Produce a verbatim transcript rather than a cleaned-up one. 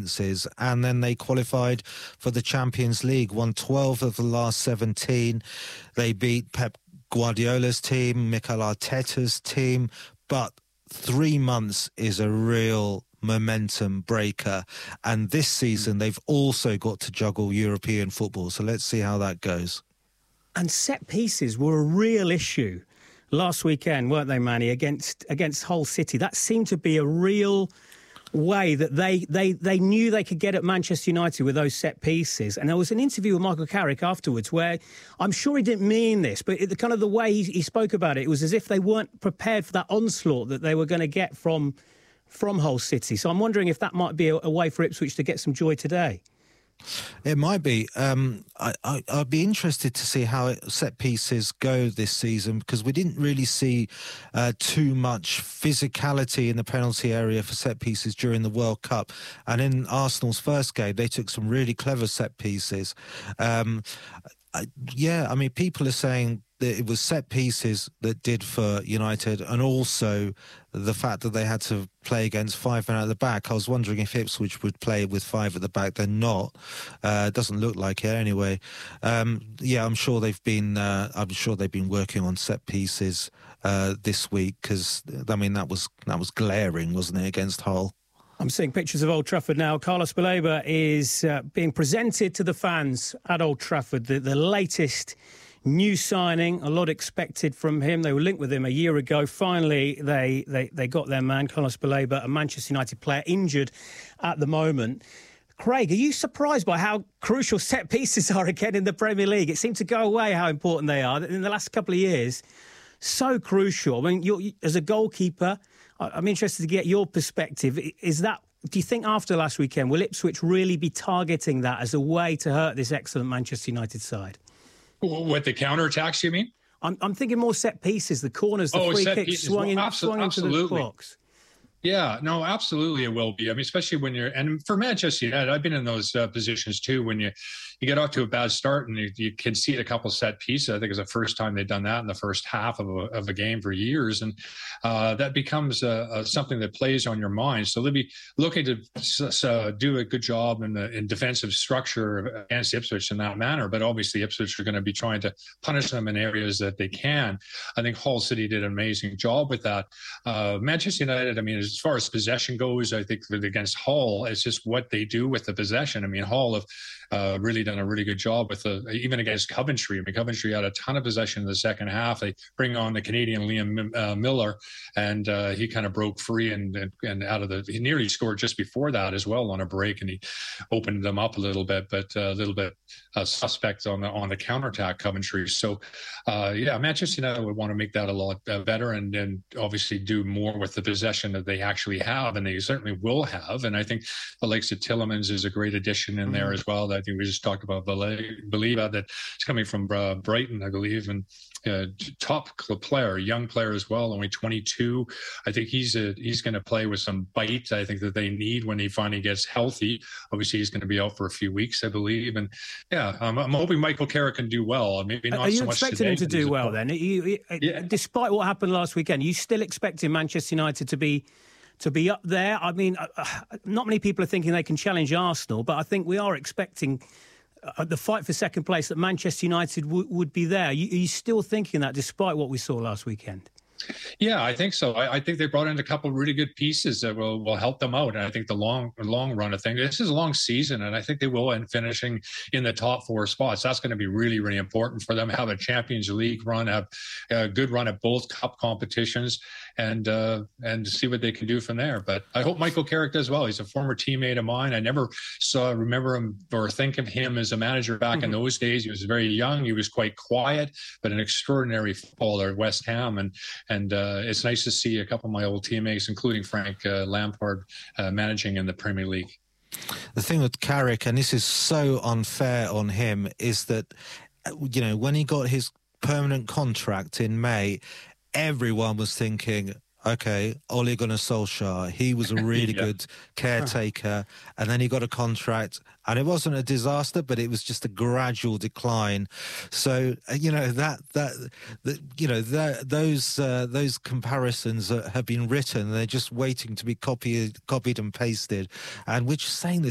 performances, and then they qualified for the Champions League, won twelve of the last seventeen. They beat Pep Guardiola's team, Mikel Arteta's team, but three months is a real momentum breaker, and this season they've also got to juggle European football, so let's see how that goes. And set pieces were a real issue last weekend, weren't they, Manny, against against Hull City? That seemed to be a real way that they they they knew they could get at Manchester United with those set pieces. And there was an interview with Michael Carrick afterwards where I'm sure he didn't mean this, but it, the kind of the way he, he spoke about it, it was as if they weren't prepared for that onslaught that they were going to get from from Hull City. So I'm wondering if that might be a, a way for Ipswich to get some joy today. It might be. Um, I, I, I'd be interested to see how it, set pieces go this season, because we didn't really see uh, too much physicality in the penalty area for set pieces during the World Cup. And in Arsenal's first game, they took some really clever set pieces. Um, I, yeah, I mean, people are saying that it was set pieces that did for United, and also the fact that they had to play against five men at the back. I was wondering if Ipswich would play with five at the back. They're not. Uh, doesn't look like it anyway. Um, yeah, I'm sure they've been. Uh, I'm sure they've been working on set pieces uh, this week, because I mean that was that was glaring, wasn't it, against Hull? I'm seeing pictures of Old Trafford now. Carlos Baleba is uh, being presented to the fans at Old Trafford. The, the latest new signing, a lot expected from him. They were linked with him a year ago. Finally, they they, they got their man, Carlos Baleba, a Manchester United player, injured at the moment. Craig, are you surprised by how crucial set pieces are again in the Premier League? It seemed to go away how important they are in the last couple of years. So crucial. I mean, you're, as a goalkeeper, I'm interested to get your perspective. Is that, do you think after last weekend, will Ipswich really be targeting that as a way to hurt this excellent Manchester United side? What, the counter-attacks, you mean? I'm, I'm thinking more set pieces, the corners, the oh, free set kicks pieces. swung, well, in, abso- swung into the box. Yeah, no, absolutely it will be. I mean, especially when you're, and for Manchester United, I've been in those uh, positions too, when you, you get off to a bad start and you, you concede a couple set pieces. I think it's the first time they've done that in the first half of a, of a game for years. And uh, that becomes uh, uh, something that plays on your mind. So they'll be looking to uh, do a good job in the in defensive structure against Ipswich in that manner. But obviously Ipswich are going to be trying to punish them in areas that they can. I think Hull City did an amazing job with that. Uh, Manchester United, I mean, as far as possession goes, I think that against Hull, it's just what they do with the possession. I mean, Hull have uh, really done a really good job with the, even against Coventry. I mean, Coventry had a ton of possession in the second half. They bring on the Canadian Liam uh, Miller, and uh, he kind of broke free and, and and out of the, he nearly scored just before that as well on a break, and he opened them up a little bit, but a little bit uh, suspect on the on the counterattack, Coventry. So, uh, yeah, Manchester United would want to make that a lot uh, better, and then obviously do more with the possession that they actually have, and they certainly will have. And I think the likes of Tielemans is a great addition in there as well. I think we just talked about Baleba, that it's coming from uh, Brighton, I believe, and uh, top player, young player as well, only twenty-two. I think he's a, he's going to play with some bite. I think that they need when he finally gets healthy. Obviously, he's going to be out for a few weeks, I believe. And yeah, I'm, I'm hoping Michael Carrick can do well. Maybe not. Are you so much expecting today, him to do well then? You, you, yeah. Despite what happened last weekend, you still expecting Manchester United to be to be up there? I mean, uh, not many people are thinking they can challenge Arsenal, but I think we are expecting uh, the fight for second place, that Manchester United w- would be there. Are you, are you still thinking that, despite what we saw last weekend? Yeah, I think so. I, I think they brought in a couple of really good pieces that will, will help them out. And I think the long long run of things, this is a long season, and I think they will end finishing in the top four spots. That's going to be really, really important for them. Have a Champions League run, have a good run at both cup competitions, and uh, and see what they can do from there. But I hope Michael Carrick does well. He's a former teammate of mine. I never saw remember him or think of him as a manager back mm-hmm. in those days. He was very young. He was quite quiet, but an extraordinary footballer at West Ham. And And uh, it's nice to see a couple of my old teammates, including Frank uh, Lampard, uh, managing in the Premier League. The thing with Carrick, and this is so unfair on him, is that, you know, when he got his permanent contract in May, everyone was thinking, okay, Ole Gunnar Solskjaer, he was a really yeah. good caretaker, and then he got a contract, and it wasn't a disaster, but it was just a gradual decline. So, you know, that, that, that you know, that, those uh, those comparisons have been written, they're just waiting to be copied, copied and pasted, and we're just saying this